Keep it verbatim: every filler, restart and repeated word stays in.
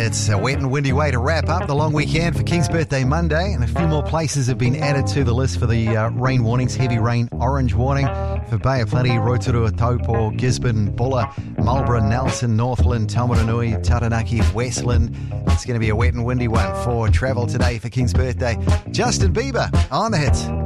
Hits. A wet and windy way to wrap up the long weekend for King's Birthday Monday, and a few more places have been added to the list for the uh, rain warnings. Heavy rain orange warning for Bay of Plenty, Rotorua, Taupo, Gisborne, Bulla, Marlborough, Nelson, Northland, Taumaranui, Taranaki, Westland. It's going to be a wet and windy one for travel today for King's Birthday. Justin Bieber on the Hits.